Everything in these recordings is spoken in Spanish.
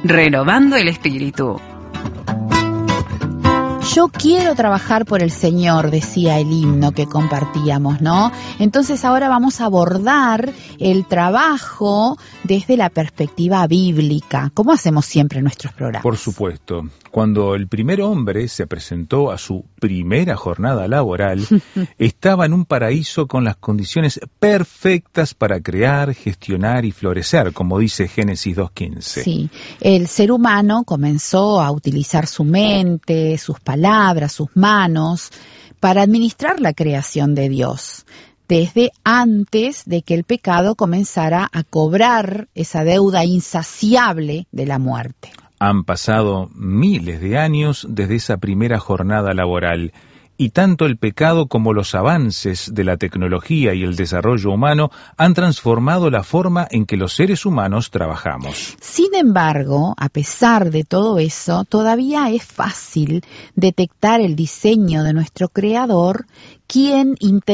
renovando el espíritu. Yo quiero trabajar por el Señor, decía el himno que compartíamos, ¿no? Entonces ahora vamos a abordar el trabajo desde la perspectiva bíblica, como hacemos siempre en nuestros programas. Por supuesto. Cuando el primer hombre se presentó a su primera jornada laboral, estaba en un paraíso con las condiciones perfectas para crear, gestionar y florecer, como dice Génesis 2:15. Sí, el ser humano comenzó a utilizar su mente, sus palabras, sus manos, para administrar la creación de Dios, desde antes de que el pecado comenzara a cobrar esa deuda insaciable de la muerte. Han pasado miles de años desde esa primera jornada laboral, y tanto el pecado como los avances de la tecnología y el desarrollo humano han transformado la forma en que los seres humanos trabajamos. Sin embargo, a pesar de todo eso, todavía es fácil detectar el diseño de nuestro Creador, quien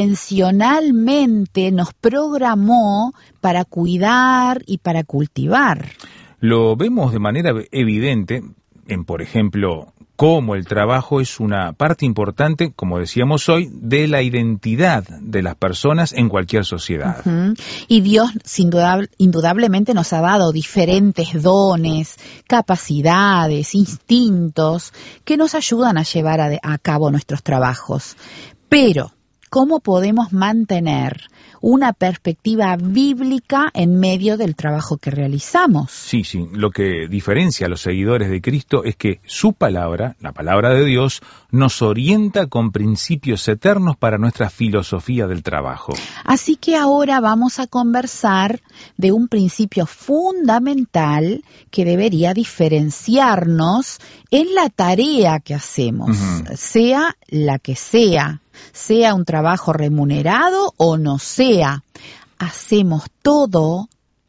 intencionalmente nos programó para cuidar y para cultivar. Lo vemos de manera evidente en, por ejemplo, cómo el trabajo es una parte importante, como decíamos hoy, de la identidad de las personas en cualquier sociedad. Y Dios, indudablemente, nos ha dado diferentes dones, capacidades, instintos, que nos ayudan a llevar a cabo nuestros trabajos. Pero, ¿cómo podemos mantener una perspectiva bíblica en medio del trabajo que realizamos? Sí, lo que diferencia a los seguidores de Cristo es que su palabra, la palabra de Dios, nos orienta con principios eternos para nuestra filosofía del trabajo. Así que ahora vamos a conversar de un principio fundamental que debería diferenciarnos en la tarea que hacemos, sea la que sea un trabajo remunerado o no sea. Hacemos todo,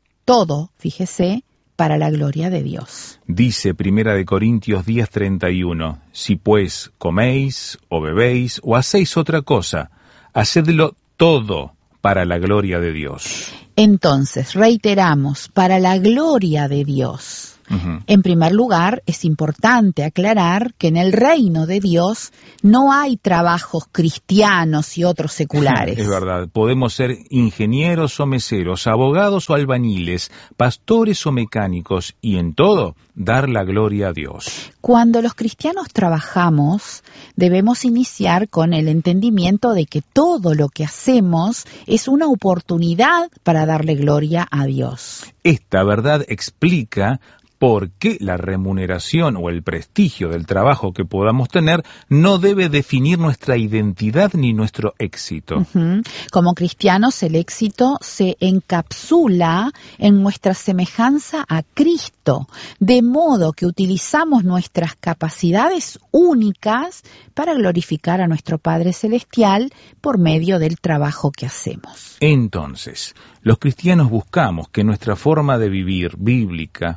fíjese, para la gloria de Dios. Dice 1 Corintios 10:31, si pues coméis o bebéis o hacéis otra cosa, hacedlo todo para la gloria de Dios. Entonces, reiteramos, para la gloria de Dios. En primer lugar, es importante aclarar que en el reino de Dios no hay trabajos cristianos y otros seculares. Es verdad, podemos ser ingenieros o meseros, abogados o albañiles, pastores o mecánicos, y en todo dar la gloria a Dios. Cuando los cristianos trabajamos, debemos iniciar con el entendimiento de que todo lo que hacemos es una oportunidad para darle gloria a Dios. Esta verdad explica por qué la remuneración o el prestigio del trabajo que podamos tener no debe definir nuestra identidad ni nuestro éxito. Como cristianos, el éxito se encapsula en nuestra semejanza a Cristo, de modo que utilizamos nuestras capacidades únicas para glorificar a nuestro Padre Celestial por medio del trabajo que hacemos. Entonces, los cristianos buscamos que nuestra forma de vivir bíblica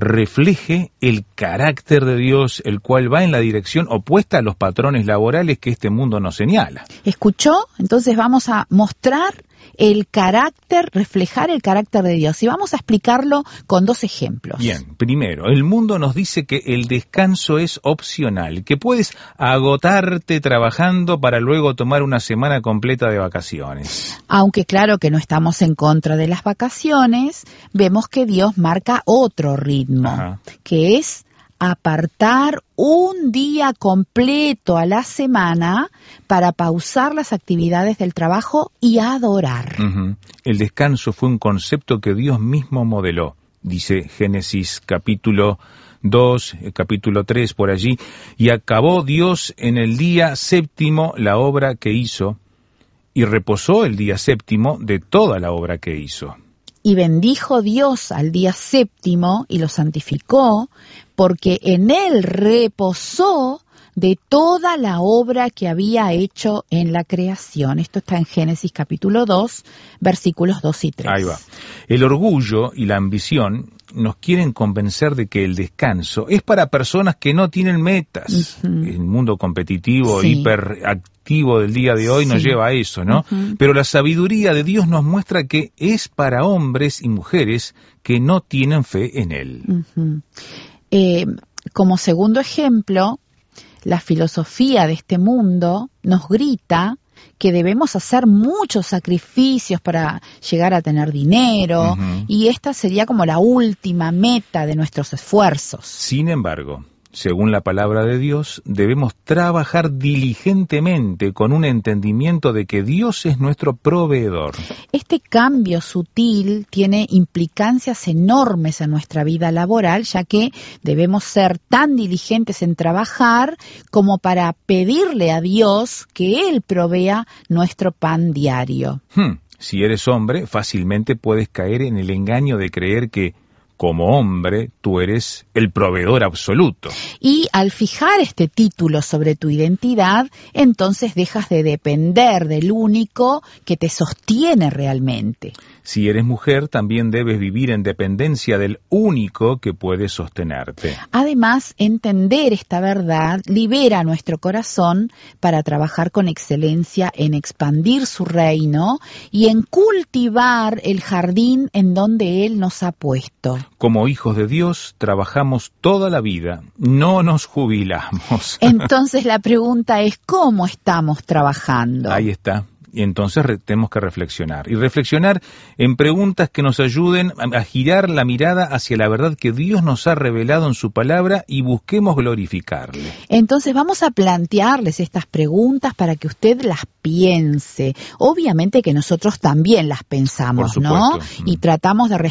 refleje el carácter de Dios, el cual va en la dirección opuesta a los patrones laborales que este mundo nos señala. ¿Escuchó? Entonces vamos a mostrar el carácter, reflejar el carácter de Dios. Y vamos a explicarlo con dos ejemplos. Bien, primero, el mundo nos dice que el descanso es opcional, que puedes agotarte trabajando para luego tomar una semana completa de vacaciones. Aunque claro que no estamos en contra de las vacaciones, vemos que Dios marca otro ritmo, que es apartar un día completo a la semana para pausar las actividades del trabajo y adorar. El descanso fue un concepto que Dios mismo modeló, dice Génesis capítulo 2, capítulo 3, por allí, y acabó Dios en el día séptimo la obra que hizo, y reposó el día séptimo de toda la obra que hizo. Y bendijo Dios al día séptimo y lo santificó, porque en él reposó de toda la obra que había hecho en la creación. Esto está en Génesis capítulo 2, versículos 2 y 3. Ahí va. El orgullo y la ambición nos quieren convencer de que el descanso es para personas que no tienen metas. El mundo competitivo, hiperactivo del día de hoy nos lleva a eso, ¿no? Pero la sabiduría de Dios nos muestra que es para hombres y mujeres que no tienen fe en Él. Como segundo ejemplo, la filosofía de este mundo nos grita que debemos hacer muchos sacrificios para llegar a tener dinero, y esta sería como la última meta de nuestros esfuerzos. Sin embargo, según la palabra de Dios, debemos trabajar diligentemente con un entendimiento de que Dios es nuestro proveedor. Este cambio sutil tiene implicancias enormes en nuestra vida laboral, ya que debemos ser tan diligentes en trabajar como para pedirle a Dios que Él provea nuestro pan diario. Si eres hombre, fácilmente puedes caer en el engaño de creer que como hombre, tú eres el proveedor absoluto. Y al fijar este título sobre tu identidad, entonces dejas de depender del único que te sostiene realmente. Si eres mujer, también debes vivir en dependencia del único que puede sostenerte. Además, entender esta verdad libera nuestro corazón para trabajar con excelencia en expandir su reino y en cultivar el jardín en donde Él nos ha puesto. Como hijos de Dios, trabajamos toda la vida, no nos jubilamos. Entonces la pregunta es, ¿cómo estamos trabajando? Ahí está. Y entonces tenemos que reflexionar. Y reflexionar en preguntas que nos ayuden a girar la mirada hacia la verdad que Dios nos ha revelado en su palabra y busquemos glorificarle. Entonces vamos a plantearles estas preguntas para que usted las piense. Obviamente que nosotros también las pensamos, ¿no? Y tratamos de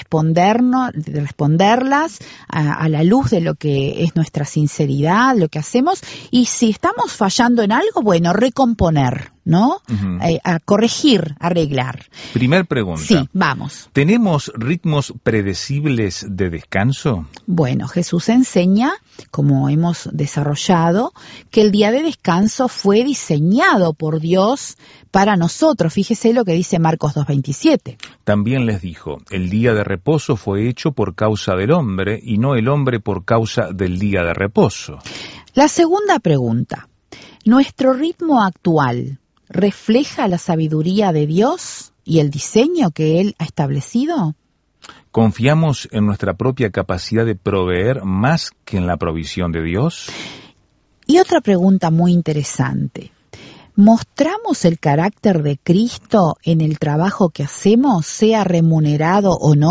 responderlas a la luz de lo que es nuestra sinceridad, lo que hacemos. Y si estamos fallando en algo, bueno, recomponer, ¿no? A corregir, arreglar. Primer pregunta. Sí, vamos. ¿Tenemos ritmos predecibles de descanso? Bueno, Jesús enseña, como hemos desarrollado, que el día de descanso fue diseñado por Dios para nosotros. Fíjese lo que dice Marcos 2:27. También les dijo, el día de reposo fue hecho por causa del hombre y no el hombre por causa del día de reposo. La segunda pregunta. ¿Nuestro ritmo actual refleja la sabiduría de Dios y el diseño que Él ha establecido? ¿Confiamos en nuestra propia capacidad de proveer más que en la provisión de Dios? Y otra pregunta muy interesante. ¿Mostramos el carácter de Cristo en el trabajo que hacemos, sea remunerado o no?